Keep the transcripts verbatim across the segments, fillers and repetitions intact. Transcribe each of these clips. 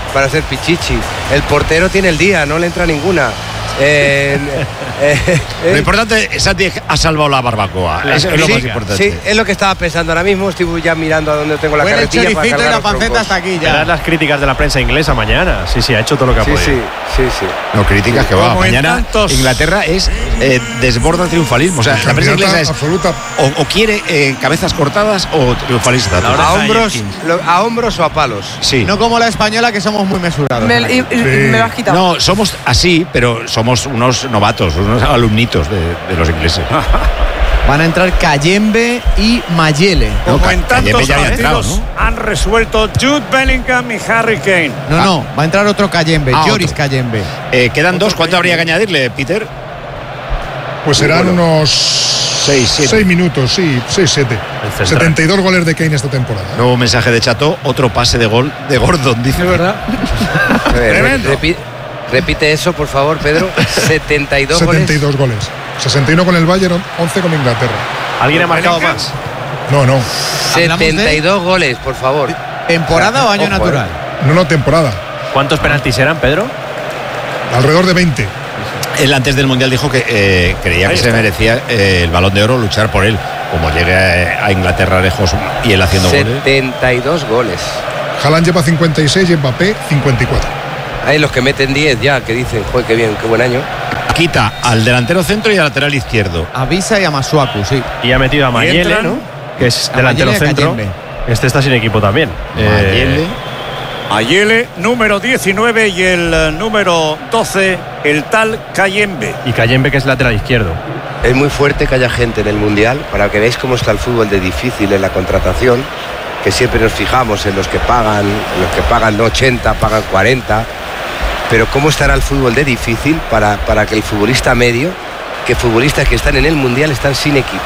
para ser Pichichi. El portero tiene el día, no le entra ninguna. Eh, eh, eh, lo importante, Santi, ha salvado la barbacoa. La, es, es sí, lo más importante. Sí, es lo que estaba pensando ahora mismo. Estoy ya mirando a dónde tengo la bueno, carretilla. El choricito para y la panceta hasta aquí ya. Verás las críticas de la prensa inglesa mañana. Sí, sí, ha hecho todo lo que ha sí, podido. Sí, sí, sí. No, críticas que va. Como Mañana tantos... Inglaterra es eh, desborda triunfalismo. O sea, la prensa inglesa es absoluta. O, o quiere eh, cabezas cortadas o triunfalista. A hombros, lo, a hombros o a palos. Sí. No como la española, que somos muy mesurados. Me, y, y, Sí. me lo has quitado. No, somos así, pero somos unos novatos, unos alumnitos de, de los ingleses. Van a entrar Kayembe y Mayele. No, Como Ca- en tantos Kayembe ya había partidos entrado, ¿no? han resuelto Jude Bellingham y Harry Kane. No, no, va a entrar otro Kayembe, Ah, Joris otro. Kayembe. Eh, quedan dos. ¿Cuánto habría que añadirle, Peter? Pues serán Bueno. unos Seis, siete. seis minutos, sí, seis, siete. El central. setenta y dos goles de Kane esta temporada. Nuevo mensaje de Chato, otro pase de gol de Gordon, dice. Es verdad. A ver, Tremendo. repi- repite eso, por favor, Pedro. setenta y dos setenta y goles. dos goles. sesenta y uno con el Bayern, once con Inglaterra. ¿Alguien ha marcado Bellingham. más? No, no. setenta y dos goles, por favor. ¿Temporada o año Ojo, natural? No, no, temporada. ¿Cuántos penaltis eran, Pedro? Alrededor de veinte. Él antes del Mundial dijo que eh, creía Ahí que está. se merecía eh, el Balón de Oro, luchar por él. Como llegue a, a Inglaterra lejos y él haciendo goles. setenta y dos goles. Haaland lleva cincuenta y seis y Mbappé cincuenta y cuatro. Hay los que meten diez ya, que dicen, joder, qué bien, qué buen año. Quita al delantero centro y al lateral izquierdo. Avisa y a Masuaku, sí. Y ha metido a Mayele, entran? ¿no? Que es A delantero Mayele y a centro. Kayembe. Este está sin equipo también. Mayele. Eh, Ayele, número diecinueve, y el eh, número doce, el tal Kayembe. y Kayembe, que es lateral izquierdo. Es muy fuerte que haya gente en el Mundial, para que veáis cómo está el fútbol de difícil en la contratación, que siempre nos fijamos en los que pagan, en los que pagan ochenta, pagan cuarenta, pero cómo estará el fútbol de difícil para, para que el futbolista medio, que futbolistas que están en el Mundial están sin equipo.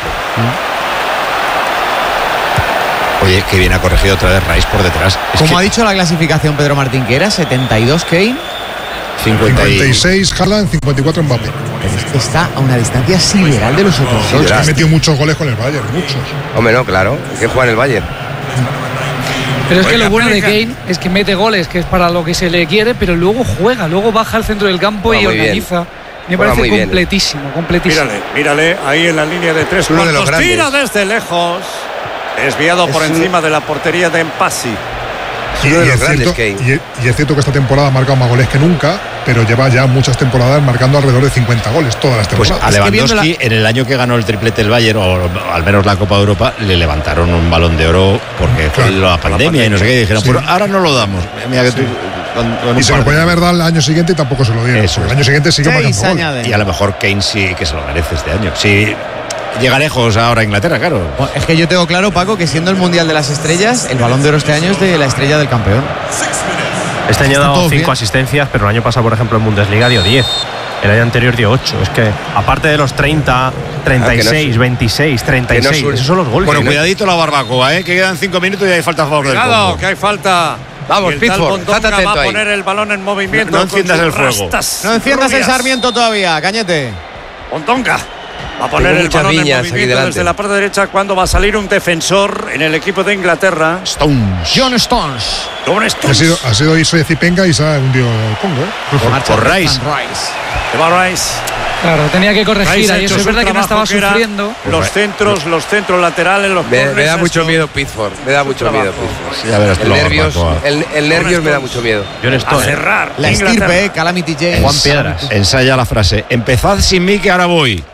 Oye, que bien ha corregido otra vez Rice por detrás. Es Como que ha dicho la clasificación Pedro Martín, que era setenta y dos Kane, cincuenta y- cincuenta y seis Haaland, cincuenta y cuatro Mbappé. pero es que está a una distancia sideral de los otros dos. Es que ha metido muchos goles con el Bayern, muchos. Hombre, no, claro, que juega en el Bayern. Pero es que Oiga, lo bueno de Bellingham. Kane es que mete goles, que es para lo que se le quiere, pero luego juega, luego baja al centro del campo Juega y muy bien. organiza. Me Juega parece muy bien. completísimo, completísimo. Mírale, mírale, ahí en la línea de tres Uno de los cuartos. Tira grandes. desde lejos. Desviado por Es un- encima de la portería de Empasi. Es uno de los es grandes, cierto, Kane. y- y es cierto que esta temporada ha marcado más goles que nunca, pero lleva ya muchas temporadas marcando alrededor de cincuenta goles, todas las Pues temporadas. a Es que viendo Lewandowski, en el año que ganó el triplete el Bayern, o al menos la Copa de Europa, le levantaron un Balón de Oro porque fue Claro, la pandemia y no sé qué. Y dijeron, Sí. pues ahora no lo damos. Mira que tú, con- con un Y se par lo de- podía haber dado el año siguiente y tampoco se lo dieron. Eso porque es. el año siguiente sigue Seis marcando goles. añade. Y a lo mejor Kane sí que se lo merece este año. Sí, llega lejos ahora a Inglaterra, claro. Bueno, es que yo tengo claro, Paco, que siendo el Mundial de las Estrellas, el Balón de Oro este año es de la estrella del campeón. Este año ha Está dado todo cinco bien. asistencias, pero el año pasado, por ejemplo, en Bundesliga dio diez. El año anterior dio ocho. Es que, aparte de los treinta, treinta y seis, Ah, que no- veintiséis, treinta y seis, que no esos son los goles. Bueno, Que no- cuidadito la barbacoa, ¿eh? Que quedan cinco minutos y hay falta a favor del Cuidado, Congo. que hay falta. Vamos, Y el tal Pickford, Bondonga estate atento va a ahí. poner el balón en movimiento. No- no con enciendas sus el fuego. rastas No enciendas el rubias. Sarmiento todavía, Cañete. Bondonga va a poner Tengo el muchas balón en viñas aquí movimiento delante. desde la parte derecha cuando va a salir un defensor en el equipo de Inglaterra. Stones. John Stones. Con Ha Stones. sido, ha sido Iso de Zipenga y se ha hundido el Congo. ¿eh? Por, Marcha por Rice. Declan Rice. Se va Rice. Claro, tenía que Rice corregir ha ahí. hecho Eso es su verdad que no trabajo, estaba que era sufriendo. Los centros, los centros laterales, los Me, corners, me da ha mucho hecho- miedo Pickford, me da mucho trabajo. miedo Pickford. Sí, ya verás tú El la nervios, barbacoa. el, el nervios me da mucho miedo. John A Stones. cerrar. La Inglaterra. estirpe, eh, Calamity James. Juan Piedras. Ensaya la frase. Empezad sin mí que ahora voy.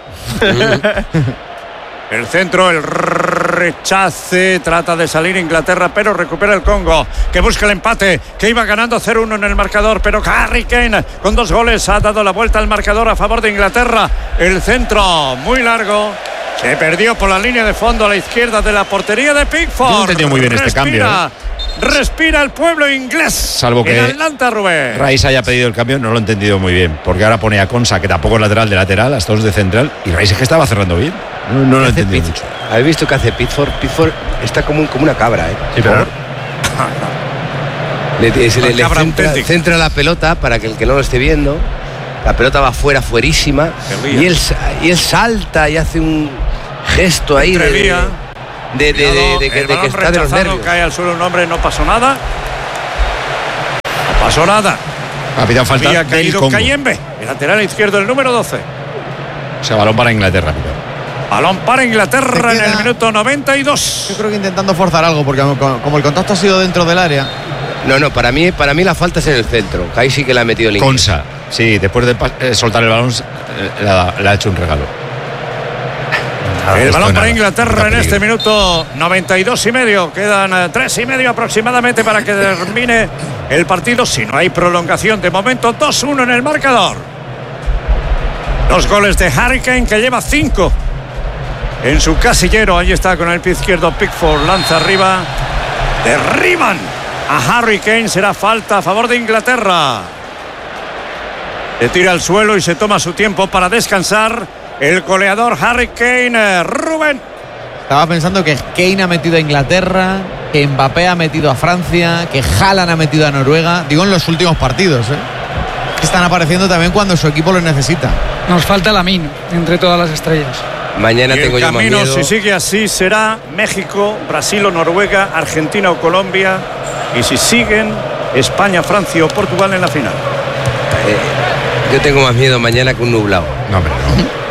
El centro, el rechace, trata de salir Inglaterra, pero recupera el Congo, que busca el empate, que iba ganando cero uno en el marcador, pero Harry Kane con dos goles ha dado la vuelta al marcador a favor de Inglaterra. El centro, muy largo, se perdió por la línea de fondo a la izquierda de la portería de Pickford. Yo no he entendido muy bien este Respira, cambio, ¿eh? Respira el pueblo inglés. Salvo que en Atlanta, Rubén. Rice haya pedido el cambio, no lo he entendido muy bien. Porque ahora pone a Consa, que tampoco es lateral de lateral, a Stones de central. Y Rice es que estaba cerrando bien. No, no lo he Hace entendido Pitt- mucho. ¿Habéis visto qué hace Pickford? Pickford está como, un- como una cabra, ¿eh? Sí, pero Le, se le- Una le cabra centra, auténtica. centra la pelota para que el que no lo esté viendo. La pelota va fuera, fuerísima. Se ría. Y él, sa- y él salta y hace un gesto ahí de, de, Entrevía. de, de- de- de que, El de que balón está de los rechazado, nervios. cae al suelo un hombre, no pasó nada. Pasó nada. Ha pedido falta Había del caído Congo. Kayembe, el lateral izquierdo, el número doce. O sea, balón para Inglaterra. Balón para Inglaterra en el minuto noventa y dos. Yo creo que intentando forzar algo, porque como el contacto ha sido dentro del área. No, no, para mí, para mí la falta es en el centro. Que ahí sí que la ha metido el inglés. Consa. Sí, después de eh, soltar el balón, eh, le, ha, le ha hecho un regalo. El Esto balón es para nada. Inglaterra Está en este peligro. minuto noventa y dos y medio. Quedan eh, tres y medio aproximadamente para que termine el partido. Si no hay prolongación, de momento dos uno en el marcador. Dos goles de Harry Kane, que lleva cinco en su casillero. Ahí está con el pie izquierdo Pickford. Lanza arriba. Derriban a Harry Kane. Será falta a favor de Inglaterra. Se tira al suelo y se toma su tiempo para descansar el goleador Harry Kane. Rubén. Estaba pensando que Kane ha metido a Inglaterra, que Mbappé ha metido a Francia, que Haaland ha metido a Noruega. Digo, en los últimos partidos, ¿eh? Que están apareciendo también cuando su equipo lo necesita. Nos falta Lamine entre todas las estrellas. Mañana Y tengo el yo más camino, miedo. si sigue así, será México, Brasil o Noruega, Argentina o Colombia. Y si siguen, España, Francia o Portugal en la final. Eh, yo tengo más miedo mañana que un nublado. No, hombre, no.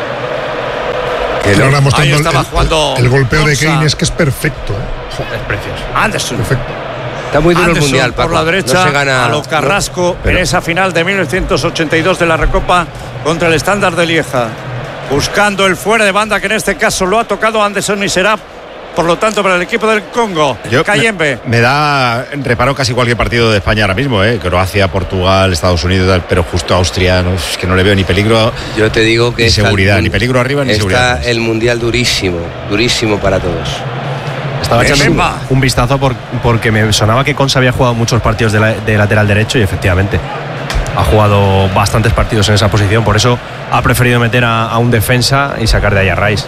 Que Y no. ahora mostrando Ahí el, estaba el- jugando el golpeo de Consa. Kane es que es perfecto. ¿eh? Es precioso. Anderson. Perfecto. Está muy duro Anderson el mundial, Paco. por la derecha, No se gana. a lo Carrasco pero- en esa final de mil novecientos ochenta y dos de la Recopa contra el Estándar de Lieja. Buscando el fuera de banda, que en este caso lo ha tocado Anderson y será, por lo tanto, para el equipo del Congo. Yo Kayembe. me, me da reparo casi cualquier partido de España ahora mismo, ¿eh? Croacia, Portugal, Estados Unidos, tal, pero justo Austria, no, es que no le veo ni peligro. Yo te digo que Ni está seguridad, el- ni peligro arriba, ni está seguridad atrás. el mundial durísimo, durísimo para todos. Estaba echando un, Bemba. un vistazo por- porque me sonaba que Consa había jugado muchos partidos de, la- de lateral derecho y efectivamente ha jugado bastantes partidos en esa posición. Por eso ha preferido meter a, a un defensa y sacar de ahí a Rice.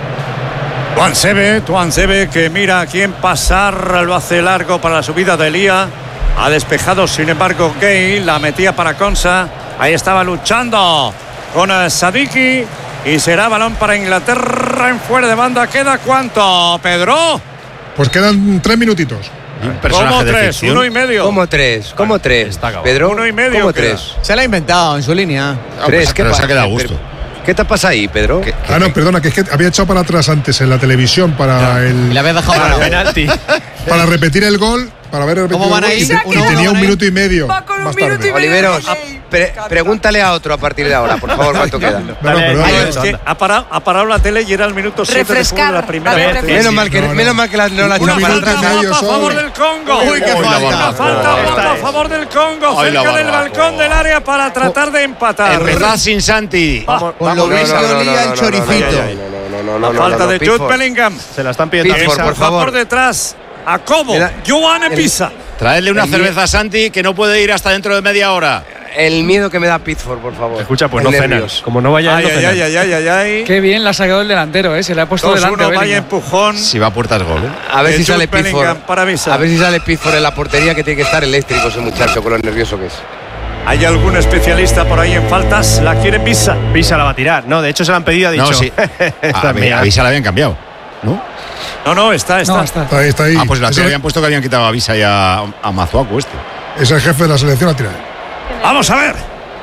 Tuansebe, Tuansebe que mira a quién pasar, lo hace largo para la subida de Elía. Ha despejado, sin embargo, Gay, la metía para Consa. Ahí estaba luchando con eh, Sadiki y será balón para Inglaterra en fuera de banda. ¿Queda cuánto, Pedro? Pues quedan tres minutitos. Y un personaje ¿Cómo de tres? ficción. Uno y medio. ¿Cómo tres? ¿Cómo tres? está acabado. Pedro, Uno y medio ¿cómo queda. tres? Se la ha inventado en su línea. Ah, Tres, pues, ¿qué pero se pasa? ha quedado a gusto. ¿Qué te pasa ahí, Pedro? Que- Ah, no, perdona, que es que había echado para atrás antes en la televisión para, Y el, le había dejado parado. Penalti. para repetir el gol, para ver el ¿Cómo repetido van el a gol, ir? y, Uno, y tenía uno, un ¿eh? minuto y medio Va con un más minuto tarde. y medio. Oliveros, pre- pregúntale a otro a partir de ahora, por favor, cuánto queda. No, no, Dale, perdona, Ay, Ahí es que ha parado, ha parado la tele y era el minuto siete de fútbol de la primera Refrescar, parte. dale, Menos mal que, No, no. menos mal que la- no la ha Un echado para minuto y atrás. medio a solo. favor del Congo. Uy, qué Uy, la falta. Una falta Ahí está. a favor del Congo, Ay, la cerca del barbacoa. balcón del área para tratar de empatar. Empezad sin Santi. Vamos, Con lo No, no, visto no, no, olía no, el no, choricito. no, no, no, no, no, la no, falta no, de Pickford. Jude Bellingham. Se la están pidiendo a Pickford, Pisa. por favor. por detrás a Cobo. Mira, Joan el- Pisa. Traedle una El- cerveza a Santi que no puede ir hasta dentro de media hora. El miedo que me da Pickford, por favor. Escucha, pues El no cenan. nervios. Como no vaya, Ay, no ay, cenan. ay, ay, ay, ay, ay. Qué bien la ha sacado el delantero, ¿eh? Se le ha puesto dos delante. uno, vaya Bellingham. empujón. Si va a puertas gol, ¿eh? A ver de si Jude sale Bellingham Pickford. para Pisa. A ver si sale Pickford en la portería, que tiene que estar eléctrico ese muchacho con lo nervioso que es. ¿Hay algún especialista por ahí en faltas? La quiere Pisa. Pisa la va a tirar. No, de hecho se la han pedido, ha dicho. No, sí. Esta A, es mía. a Visa la habían cambiado, ¿no? No, no, está, está. No, está. Está ahí, está ahí. Ah, pues la es, tele el, habían puesto que habían quitado a Visa y a, a Mazuaku este. es el jefe de la selección a tirar. Vamos a ver.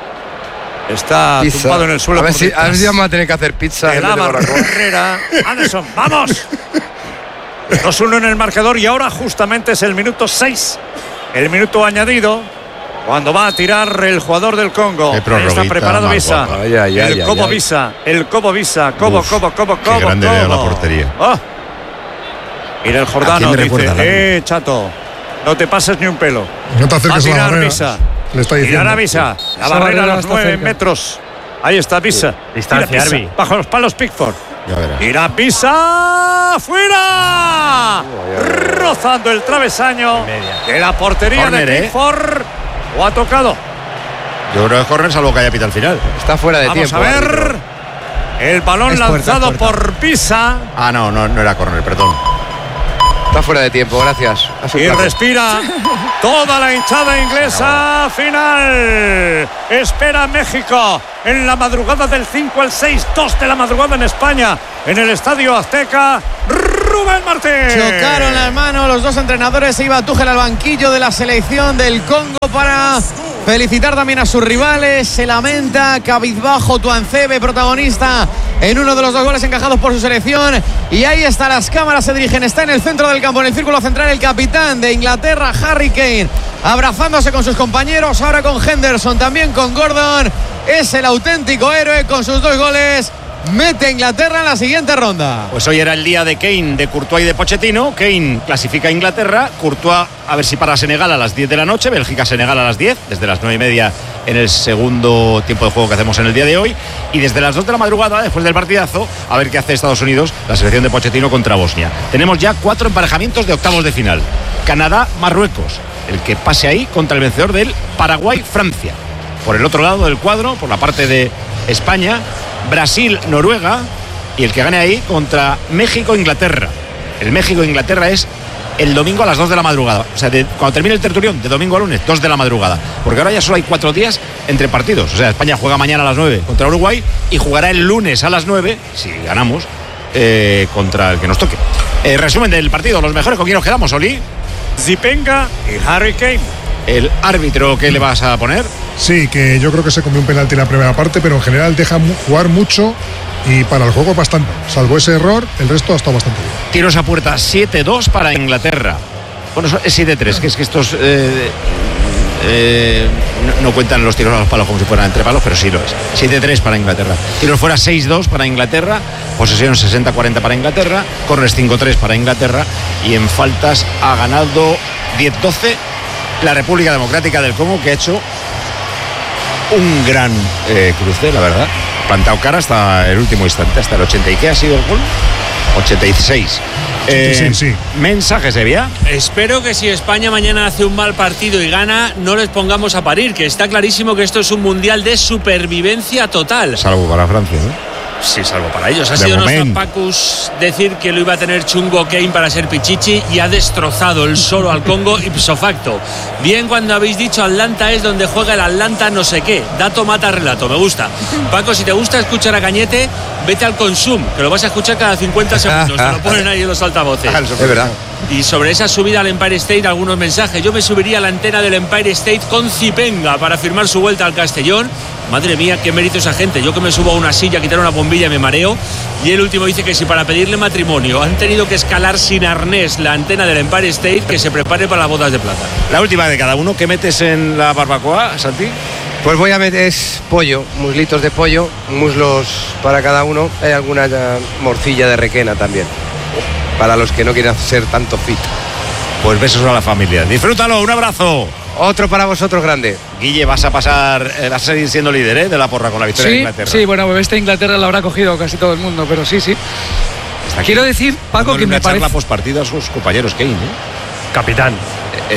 Está Pizza. tumbado en el suelo. A ver, por si, a ver detrás. si vamos a tener que hacer pizza. De en la vez de barbacoa. barrera. Anderson, vamos. dos uno en el marcador y ahora justamente es el minuto seis. El minuto añadido. Cuando va a tirar el jugador del Congo. Qué Ahí está prorroguita preparado más Visa. guapa. Ay, ay, ay, el ay, Cobo ay. Visa. El Cobo Visa. Cobo, Uf, Cobo, Cobo, qué Cobo. grande Cobo. veo la portería. Ah. Mira el ¿A Jordano, quién me recuerda dice, el eh, chato, no te pases ni un pelo. No te Va a acerques a la tirar barrera. Visa. Le está diciendo. Tirar a Visa. La Esa barrera a barrera los está nueve cerca. metros. Ahí está Visa. Distancia, Tira Pisa. Arbi. Bajo los palos Pickford. Ya verás. Tira Pisa. ¡Fuera! Rozando el travesaño Media. de la portería Córner, de ¿eh? Pickford. O ha tocado. Yo creo que es córner salvo que haya pita al final. Está fuera de Vamos tiempo. a ver. árbitro. El balón Es puerta, lanzado es puerta. por Pisa. Ah, no, no, no era córner, perdón. Está fuera de tiempo, gracias. Ha sido Y un placer. respira toda la hinchada inglesa. Final. Espera México en la madrugada del cinco al seis, dos de la madrugada en España, en el Estadio Azteca. Rubén Martín. Chocaron las manos los dos entrenadores. Se iba Tuchel al banquillo de la selección del Congo para felicitar también a sus rivales. Se lamenta cabizbajo Tuanzebe, protagonista en uno de los dos goles encajados por su selección. Y ahí está, las cámaras se dirigen. Está en el centro del campo, en el círculo central, el capitán de Inglaterra, Harry Kane, abrazándose con sus compañeros, ahora con Henderson, también con Gordon. Es el auténtico héroe con sus dos goles. Mete a Inglaterra en la siguiente ronda. Pues hoy era el día de Kane, de Courtois y de Pochettino. Kane clasifica a Inglaterra, Courtois a ver si para Senegal a las diez de la noche, Bélgica-Senegal a las diez, desde las nueve y media en el segundo tiempo de juego que hacemos en el día de hoy, y desde las dos de la madrugada, después del partidazo, a ver qué hace Estados Unidos, la selección de Pochettino contra Bosnia. Tenemos ya cuatro emparejamientos de octavos de final. Canadá-Marruecos, el que pase ahí contra el vencedor del Paraguay-Francia. Por el otro lado del cuadro, por la parte de España, Brasil-Noruega, y el que gane ahí contra México-Inglaterra. El México-Inglaterra es el domingo a las dos de la madrugada. O sea, de, cuando termine el tertulión, de domingo a lunes, dos de la madrugada. Porque ahora ya solo hay cuatro días entre partidos. O sea, España juega mañana a las nueve contra Uruguay y jugará el lunes a las nueve, si ganamos, eh, contra el que nos toque. Eh, resumen del partido, los mejores, ¿con quién nos quedamos, Oli? Zipenga y Harry Kane. El árbitro, ¿qué le vas a poner? Sí, que yo creo que se comió un penalti en la primera parte, pero en general deja jugar mucho y para el juego bastante. Salvo ese error, el resto ha estado bastante bien. Tiros a puerta siete dos para Inglaterra. Bueno, es siete tres, que es que estos eh, eh, no, no cuentan los tiros a los palos como si fueran entre palos, pero sí lo es. siete tres para Inglaterra. Tiros fuera seis dos para Inglaterra. Posesión sesenta cuarenta para Inglaterra. Corres cinco tres para Inglaterra. Y en faltas ha ganado diez doce la República Democrática del Congo, que ha hecho un gran eh, cruce, la verdad. Plantado cara hasta el último instante, hasta el ochenta. ¿Y qué ha sido el gol? ochenta y seis. Eh, sí, sí. ¿Mensajes, Evia? Espero que si España mañana hace un mal partido y gana, no les pongamos a parir, que está clarísimo que esto es un mundial de supervivencia total. Salvo para Francia, ¿no? Sí, salvo para ellos. Ha De sido momento. nuestra Pacus decir que lo iba a tener chungo Kane para ser Pichichi, y ha destrozado el solo al Congo ipso facto. Bien cuando habéis dicho Atlanta es donde juega el Atlanta no sé qué. Dato mata relato, me gusta. Paco, si te gusta escuchar a Cañete, vete al Consum, que lo vas a escuchar cada cincuenta segundos. Te lo ponen ahí en los altavoces. Es verdad. Y sobre esa subida al Empire State, algunos mensajes. Yo me subiría a la antena del Empire State con Zipenga para firmar su vuelta al Castellón. Madre mía, qué mérito esa gente. Yo que me subo a una silla, quitar una bombilla y me mareo. Y el último dice que si para pedirle matrimonio han tenido que escalar sin arnés la antena del Empire State, que se prepare para las bodas de plata. La última de cada uno. ¿Qué metes en la barbacoa, Santi? Pues voy a meter es pollo, muslitos de pollo, muslos para cada uno. Hay alguna eh, morcilla de requena también, para los que no quieran ser tanto fit. Pues besos a la familia. Disfrútalo, un abrazo. Otro para vosotros grande. Guille, vas a pasar, eh, vas a seguir siendo líder, ¿eh? De la porra con la victoria Sí, de Inglaterra. sí, bueno, esta Inglaterra la habrá cogido casi todo el mundo, pero sí, sí. Está aquí. Quiero decir, Paco, Dándole que me una charla parece... postpartido a sus compañeros Kane, ¿eh? Capitán. En,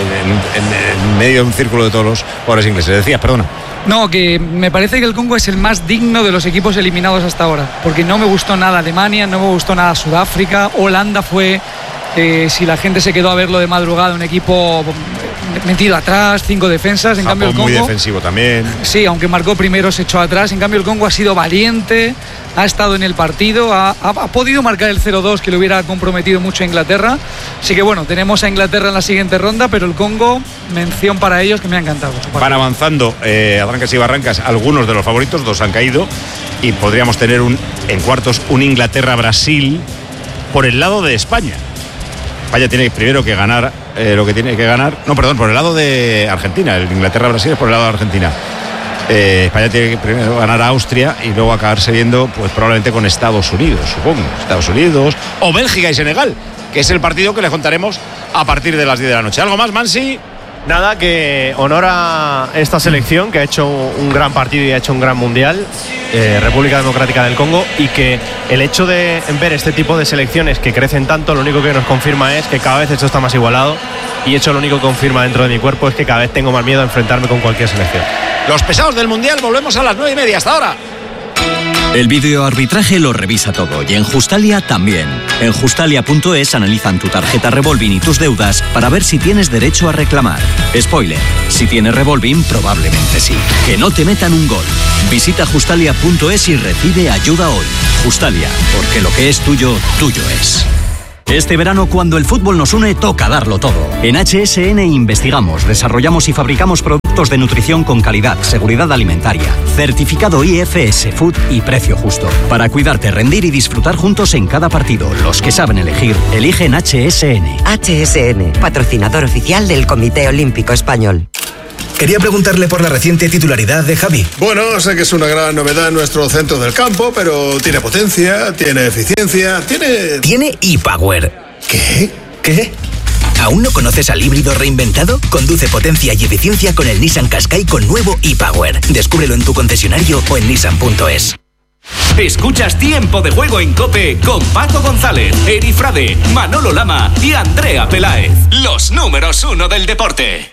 en- en medio de un círculo de todos los jugadores ingleses. Decías, perdona. No, que me parece que el Congo es el más digno de los equipos eliminados hasta ahora, porque no me gustó nada Alemania, no me gustó nada Sudáfrica, Holanda fue, eh, si la gente se quedó a verlo de madrugada, un equipo metido atrás, cinco defensas, en Japón cambio el muy Congo... defensivo también. Sí, aunque marcó primero, se echó atrás. En cambio, el Congo ha sido valiente, ha estado en el partido, ha, ha- ha podido marcar el cero dos, que le hubiera comprometido mucho a Inglaterra. Así que bueno, tenemos a Inglaterra en la siguiente ronda, pero el Congo, mención para ellos, que me ha encantado. Van avanzando, eh, arrancas y barrancas, algunos de los favoritos, dos han caído, y podríamos tener un, en cuartos un Inglaterra-Brasil por el lado de España. España tiene primero que ganar eh, lo que tiene que ganar. No, perdón, por el lado de Argentina. El Inglaterra-Brasil es por el lado de Argentina. Eh, España tiene que primero ganar a Austria y luego acabarse viendo, pues probablemente con Estados Unidos, supongo. Estados Unidos o Bélgica y Senegal, que es el partido que les contaremos a partir de las diez de la noche. ¿Algo más, Mansi? Nada, que honor a esta selección que ha hecho un gran partido y ha hecho un gran mundial, eh, República Democrática del Congo, y que el hecho de ver este tipo de selecciones que crecen tanto, lo único que nos confirma es que cada vez esto está más igualado, y eso lo único que confirma dentro de mi cuerpo es que cada vez tengo más miedo a enfrentarme con cualquier selección. Los pesados del Mundial, volvemos a las nueve y media. Hasta ahora. El videoarbitraje lo revisa todo y en Justalia también. En Justalia punto es analizan tu tarjeta Revolving y tus deudas para ver si tienes derecho a reclamar. Spoiler, si tienes Revolving probablemente sí. Que no te metan un gol. Visita Justalia punto es y recibe ayuda hoy. Justalia, porque lo que es tuyo, tuyo es. Este verano, cuando el fútbol nos une, toca darlo todo. En H S N investigamos, desarrollamos y fabricamos productos de nutrición con calidad, seguridad alimentaria, certificado I F S Food y precio justo. Para cuidarte, rendir y disfrutar juntos en cada partido. Los que saben elegir, eligen H S N. H S N, patrocinador oficial del Comité Olímpico Español. Quería preguntarle por la reciente titularidad de Javi. Bueno, sé que es una gran novedad en nuestro centro del campo, pero tiene potencia, tiene eficiencia, tiene... Tiene ePower. ¿Qué? ¿Qué? ¿Aún no conoces al híbrido reinventado? Conduce potencia y eficiencia con el Nissan Qashqai con nuevo ePower. Descúbrelo en tu concesionario o en nissan punto es. Escuchas Tiempo de Juego en COPE con Paco González, Eri Frade, Manolo Lama y Andrea Peláez. Los números uno del deporte.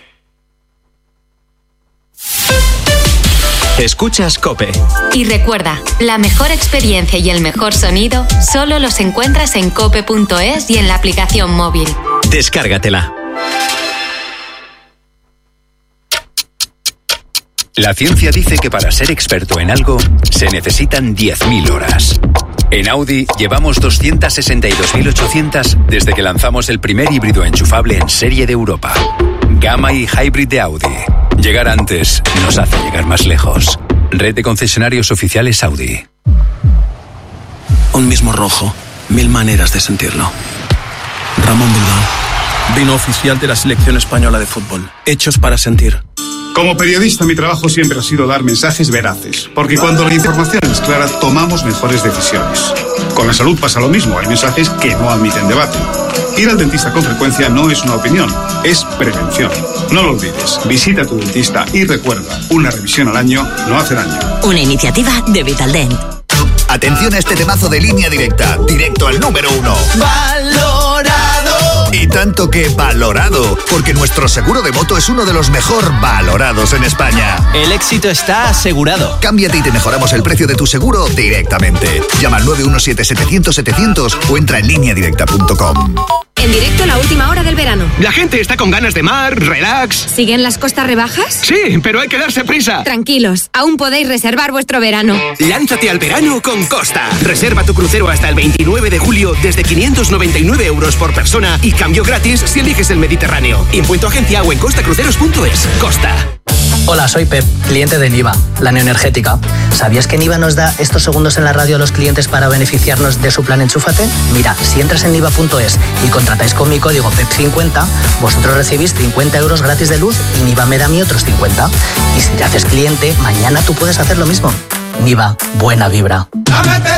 Escuchas COPE. Y recuerda, la mejor experiencia y el mejor sonido solo los encuentras en cope punto es y en la aplicación móvil. Descárgatela. La ciencia dice que para ser experto en algo se necesitan diez mil horas. En Audi llevamos doscientas sesenta y dos mil ochocientas desde que lanzamos el primer híbrido enchufable en serie de Europa. Gamma y Hybrid de Audi. Llegar antes nos hace llegar más lejos. Red de concesionarios oficiales Audi. Un mismo rojo, mil maneras de sentirlo. Ramón Bilbao, vino oficial de la selección española de fútbol. Hechos para sentir. Como periodista, mi trabajo siempre ha sido dar mensajes veraces, porque cuando la información es clara, tomamos mejores decisiones. Con la salud pasa lo mismo, hay mensajes que no admiten debate. Ir al dentista con frecuencia no es una opinión, es prevención. No lo olvides, visita a tu dentista y recuerda, una revisión al año no hace daño. Una iniciativa de Vitaldent. Atención a este temazo de Línea Directa, directo al número uno. ¡Valorado! Y tanto que valorado, porque nuestro seguro de moto es uno de los mejor valorados en España. El éxito está asegurado. Cámbiate y te mejoramos el precio de tu seguro directamente. Llama al nueve uno siete, setecientos, setecientos o entra en línea directa punto com. En directo la última hora del verano. La gente está con ganas de mar, relax. ¿Siguen las costas rebajas? Sí, pero hay que darse prisa. Tranquilos, aún podéis reservar vuestro verano. Lánzate al verano con Costa. Reserva tu crucero hasta el veintinueve de julio desde quinientos noventa y nueve euros por persona y cambio gratis si eliges el Mediterráneo. Impuesto agencia o en costa cruceros punto es. Costa. Hola, soy Pep, cliente de Niva, la neoenergética. ¿Sabías que Niva nos da estos segundos en la radio a los clientes para beneficiarnos de su plan Enchúfate? Mira, si entras en niva punto es y contratáis con mi código P E P cincuenta, vosotros recibís cincuenta euros gratis de luz y Niva me da a mí otros cincuenta. Y si te haces cliente, mañana tú puedes hacer lo mismo. Niva, buena vibra. Ámate